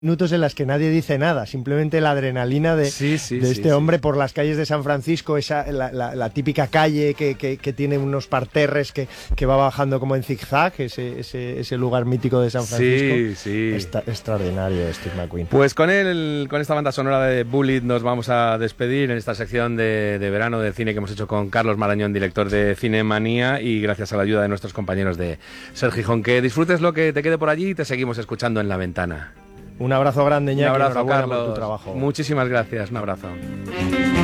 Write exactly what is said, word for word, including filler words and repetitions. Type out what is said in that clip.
minutos en las que nadie dice nada, simplemente la adrenalina de, sí, sí, de sí, este sí. hombre por las calles de San Francisco, esa la, la, la típica calle que, que, que tiene unos parterres que, que va bajando como en zigzag, ese, ese, ese lugar mítico de San Francisco. Sí, sí. Está, extraordinario Steve McQueen. Pues con él, con esta banda sonora de Bullitt nos vamos a despedir en esta sección de, de verano de cine que hemos hecho con Carlos Marañón, director de Cinemanía, y gracias a la ayuda de nuestros compañeros de Ser Gijón. Que disfrutes lo que te quede por allí y te seguimos escuchando en La Ventana. Un abrazo grande, Iñaki. Un abrazo, Carlos. Por tu trabajo. Muchísimas gracias. Un abrazo.